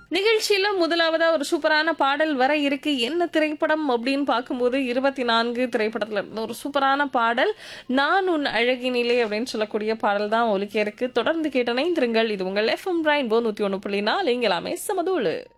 நிகழ்ச்சியில முதலாவதா ஒரு சூப்பரான பாடல் வர இருக்கு. என்ன திரைப்படம் அப்படின்னு பார்க்கும்போது 24 திரைப்படத்துல இருந்து ஒரு சூப்பரான பாடல். நான் உன் அழகினிலே அப்படின்னு சொல்லக்கூடிய பாடல் தான் ஒலிக்க இருக்கு. தொடர்ந்து கேட்டு இணைந்திருங்கள். இது உங்கள் எஃப்எம் ரெயின்போ 101.4 இங்க எல்லாமே சமதூளு.